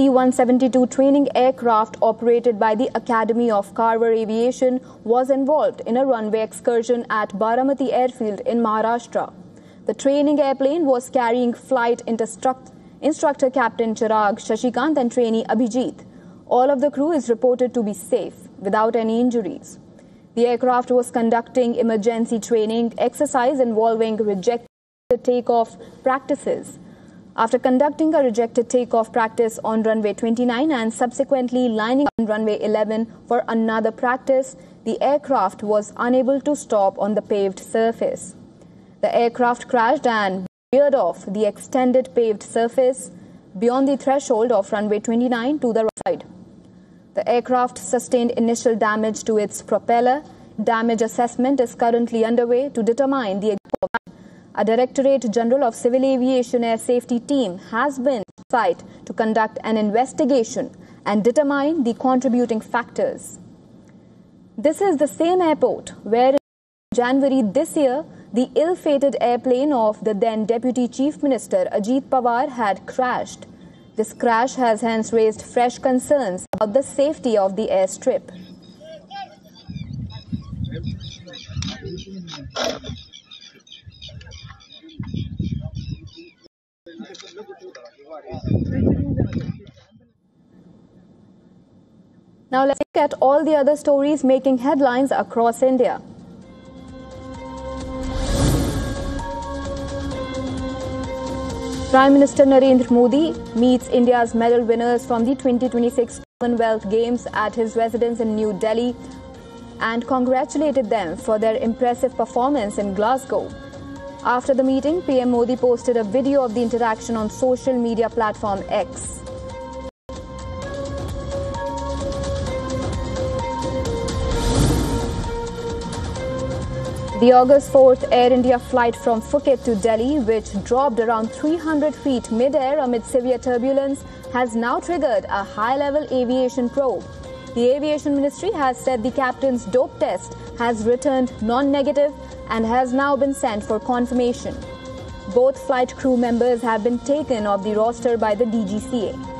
C-172 training aircraft operated by the Academy of Carver Aviation was involved in a runway excursion at Baramati Airfield in Maharashtra. The training airplane was carrying flight instructor Captain Chirag Shashikant and trainee Abhijit. All of the crew is reported to be safe, without any injuries. The aircraft was conducting emergency training exercise involving rejected takeoff practices. After conducting a rejected takeoff practice on runway 29 and subsequently lining up on runway 11 for another practice, the aircraft was unable to stop on the paved surface. The aircraft crashed and veered off the extended paved surface beyond the threshold of runway 29 to the right side. The aircraft sustained initial damage to its propeller. Damage assessment is currently underway to determine the exact cause. A Directorate General of Civil Aviation Air Safety team has been on site to conduct an investigation and determine the contributing factors. This is the same airport where in January this year, the ill-fated airplane of the then Deputy Chief Minister Ajit Pawar had crashed. This crash has hence raised fresh concerns about the safety of the airstrip. Now let's look at all the other stories making headlines across India. Prime Minister Narendra Modi meets India's medal winners from the 2026 Commonwealth Games at his residence in New Delhi and congratulated them for their impressive performance in Glasgow. After the meeting, PM Modi posted a video of the interaction on social media platform X. The August 4th Air India flight from Phuket to Delhi, which dropped around 300 feet mid-air amid severe turbulence, has now triggered a high-level aviation probe. The Aviation Ministry has said the captain's dope test has returned non-negative and has now been sent for confirmation. Both flight crew members have been taken off the roster by the DGCA.